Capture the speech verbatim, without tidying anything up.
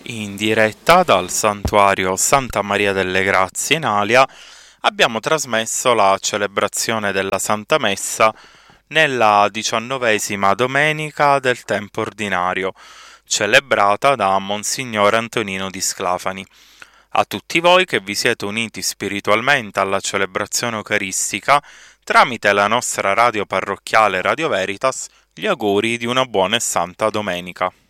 In diretta dal santuario Santa Maria delle Grazie in Alia abbiamo trasmesso la celebrazione della Santa Messa nella diciannovesima domenica del tempo ordinario, celebrata da Monsignor Antonino di Sclafani. A tutti voi che vi siete uniti spiritualmente alla celebrazione eucaristica, tramite la nostra radio parrocchiale Radio Veritas, gli auguri di una buona e santa domenica.